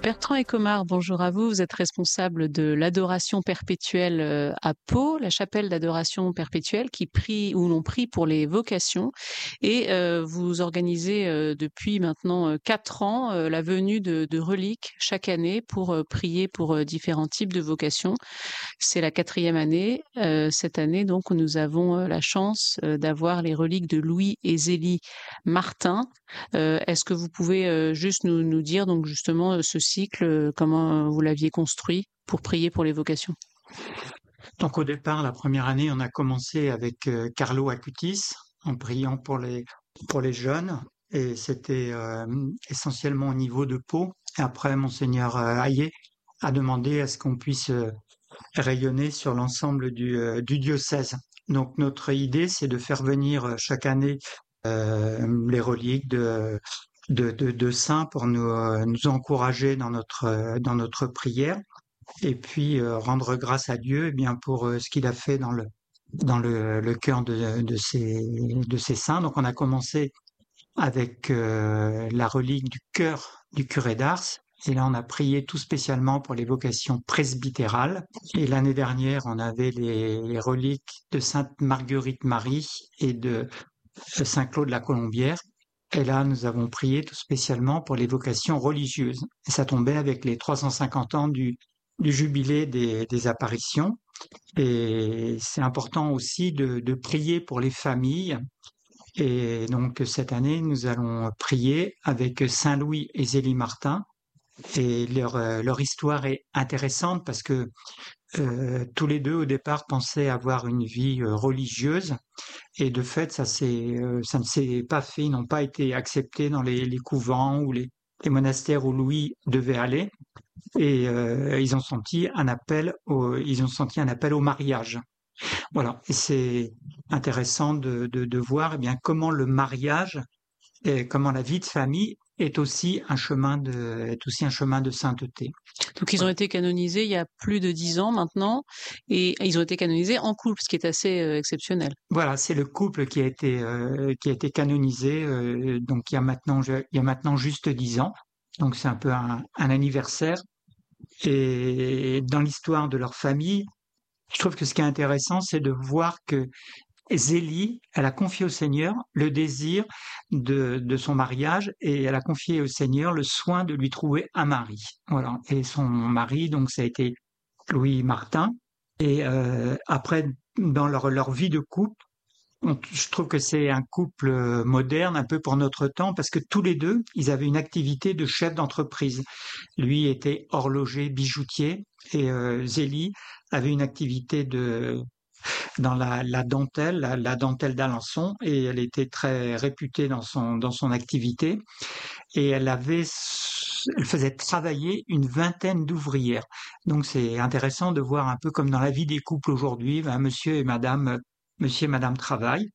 Bertrand Ecomard, bonjour à vous. Vous êtes responsable de l'adoration perpétuelle à Pau, la chapelle d'adoration perpétuelle où l'on prie pour les vocations. Et vous organisez depuis maintenant 4 ans la venue de reliques chaque année pour prier pour différents types de vocations. C'est la 4e année. Cette année, donc, nous avons la chance d'avoir les reliques de Louis et Zélie Martin. Est-ce que vous pouvez juste nous dire donc justement ce cycle, comment vous l'aviez construit pour prier pour les vocations? Donc au départ, la première année, on a commencé avec Carlo Acutis en priant pour les jeunes et c'était essentiellement au niveau de Pau. Et après, Monseigneur Hayet a demandé à ce qu'on puisse rayonner sur l'ensemble du diocèse. Donc notre idée, c'est de faire venir chaque année les reliques de saints pour nous encourager dans notre prière et puis rendre grâce à Dieu bien pour ce qu'il a fait dans le cœur de ces saints. Donc on a commencé avec la relique du cœur du curé d'Ars. Et là, on a prié tout spécialement pour les vocations presbytérales. Et l'année dernière, on avait les reliques de Sainte Marguerite Marie et de Saint Claude la Colombière. Et là, nous avons prié tout spécialement pour les vocations religieuses. Et ça tombait avec les 350 ans du jubilé des apparitions. Et c'est important aussi de prier pour les familles. Et donc cette année, nous allons prier avec Saint Louis et Zélie Martin. Et leur histoire est intéressante parce que tous les deux au départ pensaient avoir une vie religieuse et de fait ça ne s'est pas fait, ils n'ont pas été acceptés dans les couvents ou les monastères où Louis devait aller et ils ont senti un appel au mariage. Voilà, et c'est intéressant de voir eh bien comment le mariage et comment la vie de famille est aussi un chemin de sainteté. Donc ils ont Voilà. été canonisés il y a plus de 10 ans maintenant et ils ont été canonisés en couple, ce qui est assez exceptionnel. Voilà, c'est le couple qui a été canonisé donc il y a maintenant juste 10 ans. Donc c'est un peu un anniversaire. Et dans l'histoire de leur famille, je trouve que ce qui est intéressant, c'est de voir que Zélie, elle a confié au Seigneur le désir de son mariage et elle a confié au Seigneur le soin de lui trouver un mari. Voilà. Et son mari, donc ça a été Louis Martin. Et après, dans leur vie de couple, je trouve que c'est un couple moderne, un peu pour notre temps, parce que tous les deux, ils avaient une activité de chef d'entreprise. Lui était horloger, bijoutier, et Zélie avait une activité dans la dentelle, la dentelle d'Alençon, et elle était très réputée dans son activité. Et elle faisait travailler une vingtaine d'ouvrières. Donc c'est intéressant de voir un peu comme dans la vie des couples aujourd'hui, monsieur et madame travaillent.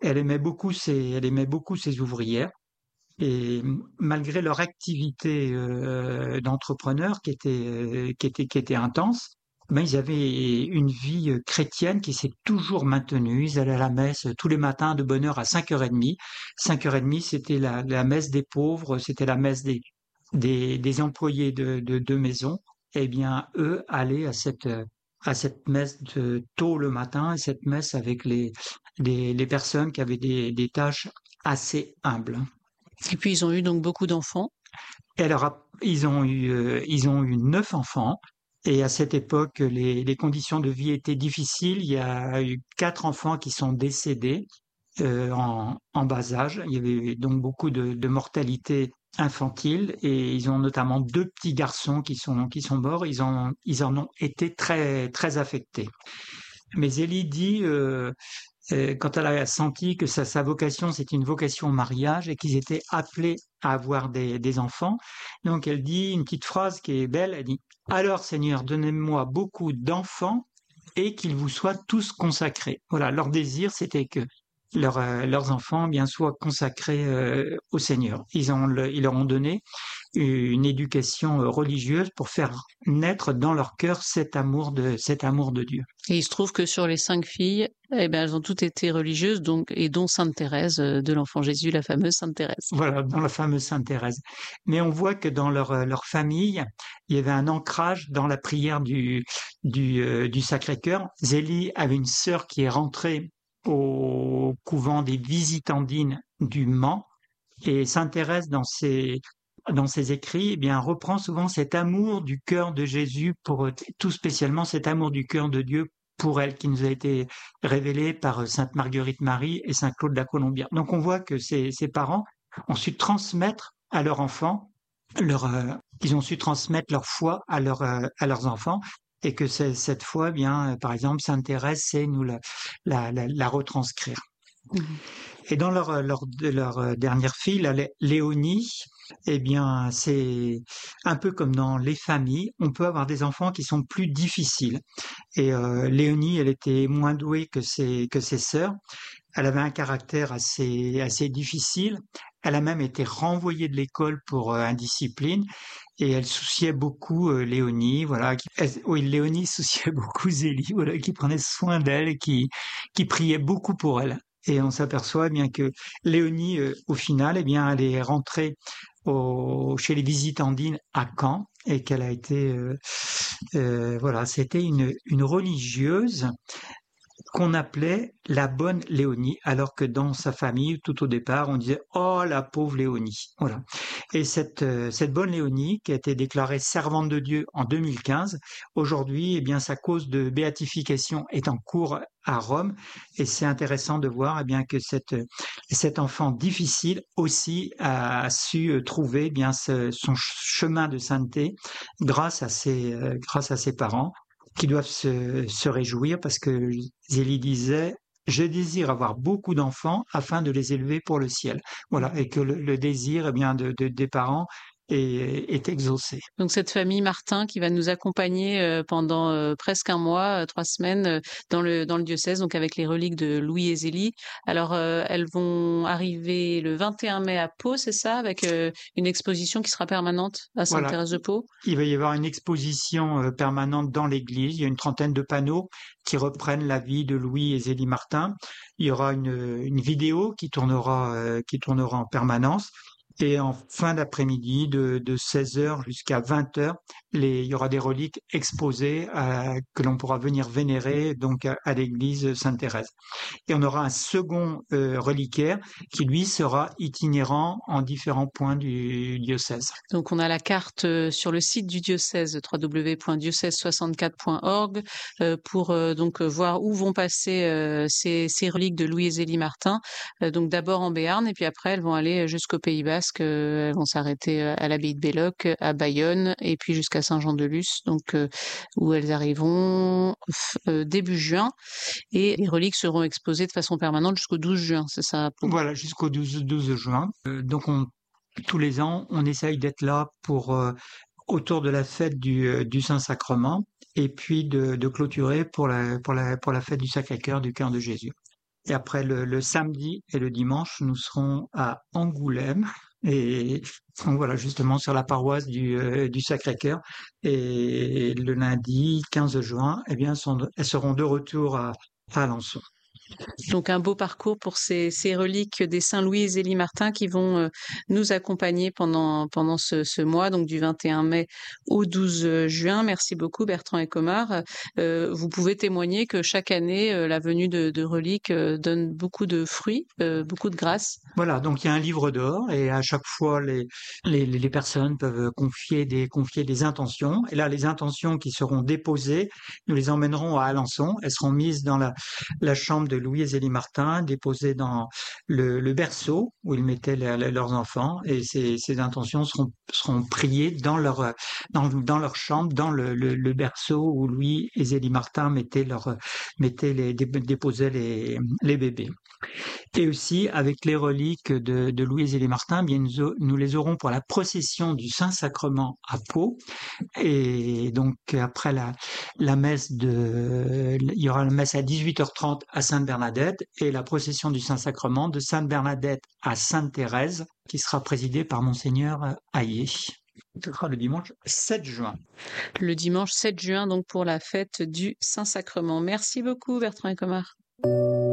Elle aimait beaucoup ses ouvrières. Et malgré leur activité d'entrepreneur qui était intense, ben ils avaient une vie chrétienne qui s'est toujours maintenue. Ils allaient à la messe tous les matins de bonne heure à 5h30. 5h30, c'était la messe des pauvres, c'était la messe des employés de maison. Eh bien, eux allaient à cette messe tôt le matin, et cette messe avec les personnes qui avaient des tâches assez humbles. Et puis ils ont eu donc beaucoup d'enfants. Et alors, ils ont eu 9 enfants. Et à cette époque, les conditions de vie étaient difficiles. Il y a eu 4 enfants qui sont décédés en bas âge. Il y avait donc beaucoup de mortalité infantile. Et ils ont notamment 2 petits garçons qui sont morts. Ils en ont été très, très affectés. Mais Zélie dit, quand elle a senti que sa vocation, c'était une vocation au mariage et qu'ils étaient appelés à avoir des enfants, donc elle dit une petite phrase qui est belle, elle dit « Alors Seigneur, donnez-moi beaucoup d'enfants et qu'ils vous soient tous consacrés ». Voilà, leur désir, c'était que leurs enfants bien soient consacrés au Seigneur. Ils leur ont donné une éducation religieuse pour faire naître dans leur cœur cet amour de Dieu. Et il se trouve que sur les 5 filles, eh ben, elles ont toutes été religieuses, donc, et dont Sainte Thérèse de l'Enfant Jésus, la fameuse Sainte Thérèse. Voilà, dans la fameuse Sainte Thérèse. Mais on voit que dans leur famille, il y avait un ancrage dans la prière du Sacré-Cœur. Zélie avait une sœur qui est rentrée au couvent des Visitandines du Mans, et Sainte Thérèse, dans ses écrits, eh bien, reprend souvent cet amour du cœur de Jésus tout spécialement cet amour du cœur de Dieu pour elle, qui nous a été révélé par Sainte Marguerite Marie et Saint Claude de la Colombière. Donc on voit que ces parents ont su transmettre à leurs enfants ils ont su transmettre leur foi à leurs enfants, et que cette foi, eh bien, par exemple, Sainte Thérèse sait nous la retranscrire. Mmh. Et dans leur dernière fille, la Léonie, eh bien, c'est un peu comme dans les familles, on peut avoir des enfants qui sont plus difficiles. Et Léonie, elle était moins douée que ses sœurs. Elle avait un caractère assez difficile. Elle a même été renvoyée de l'école pour indiscipline. Et elle souciait beaucoup Léonie, voilà. Léonie souciait beaucoup Zélie, voilà, qui prenait soin d'elle et qui priait beaucoup pour elle. Et on s'aperçoit bien que Léonie, au final, eh bien, elle est rentrée chez les Visitandines à Caen, et qu'elle a été, voilà, c'était une religieuse qu'on appelait la bonne Léonie, alors que dans sa famille, tout au départ, on disait « Oh, la pauvre Léonie ». Voilà. Et cette bonne Léonie, qui a été déclarée servante de Dieu en 2015, aujourd'hui, eh bien, sa cause de béatification est en cours à Rome, et c'est intéressant de voir, eh bien, que cet enfant difficile aussi a su trouver, eh bien, son chemin de sainteté grâce à ses parents, qui doivent se réjouir, parce que Zélie disait « Je désire avoir beaucoup d'enfants afin de les élever pour le ciel ». Voilà, et que le désir, eh bien, des parents est exaucé. Donc cette famille Martin qui va nous accompagner pendant presque un mois, 3 semaines dans le diocèse, donc avec les reliques de Louis et Zélie. Alors elles vont arriver le 21 mai à Pau, c'est ça, avec une exposition qui sera permanente à Sainte-Thérèse de Pau. Il va y avoir une exposition permanente dans l'église. Il y a une trentaine de panneaux qui reprennent la vie de Louis et Zélie Martin. Il y aura une vidéo qui tournera en permanence. Et en fin d'après-midi, de 16h jusqu'à 20h, il y aura des reliques exposées que l'on pourra venir vénérer donc à l'église Sainte-Thérèse. Et on aura un second reliquaire qui, lui, sera itinérant en différents points du diocèse. Donc on a la carte sur le site du diocèse, www.diocèse64.org, pour donc voir où vont passer ces reliques de Louis et Zélie Martin. Donc d'abord en Béarn, et puis après elles vont aller jusqu'au Pays Basque. Elles vont s'arrêter à l'abbaye de Belloc, à Bayonne, et puis jusqu'à Saint-Jean-de-Luz, donc où elles arriveront début juin. Et les reliques seront exposées de façon permanente jusqu'au 12 juin, c'est ça? Voilà, jusqu'au 12 juin. Donc tous les ans, on essaye d'être là pour autour de la fête du Saint-Sacrement, et puis de clôturer pour la fête du Sacré-Cœur du Cœur de Jésus. Et après le samedi et le dimanche, nous serons à Angoulême, et donc voilà, justement sur la paroisse du Sacré-Cœur. Et le lundi 15 juin, eh bien, elles seront de retour à Alençon. Donc un beau parcours pour ces reliques des Saint Louis et Zélie Martin qui vont nous accompagner pendant ce mois, donc du 21 mai au 12 juin. Merci beaucoup Bertrand Ecomard. Vous pouvez témoigner que chaque année, la venue de reliques donne beaucoup de fruits, beaucoup de grâce. Voilà, donc il y a un livre d'or, et à chaque fois les personnes peuvent confier des intentions. Et là, les intentions qui seront déposées, nous les emmènerons à Alençon. Elles seront mises dans la chambre de Louis et Zélie Martin, déposées dans le berceau où ils mettaient leurs enfants, et ces intentions seront priées dans leur chambre, dans le berceau où Louis et Zélie Martin déposaient les bébés. Et aussi, avec les reliques de Louis et Zélie Martin, bien nous les aurons pour la procession du Saint-Sacrement à Pau. Et donc, après la messe il y aura la messe à 18h30 à Sainte-Bernadette, et la procession du Saint-Sacrement de Sainte-Bernadette à Sainte-Thérèse, qui sera présidée par Monseigneur Hayet. Ce sera le dimanche 7 juin. Le dimanche 7 juin, donc pour la fête du Saint-Sacrement. Merci beaucoup, Bertrand Ecomar.